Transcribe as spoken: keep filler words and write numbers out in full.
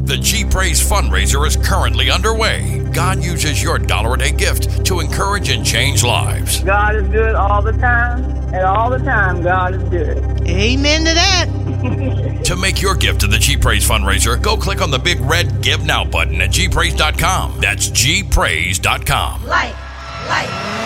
The G Praise fundraiser is currently underway. God uses your dollar a day gift to encourage and change lives. God is good all the time, and all the time God is good. Amen to that. To make your gift to the G Praise fundraiser, go click on the big red Give Now button at G praise dot com. That's G praise dot com. Light, light.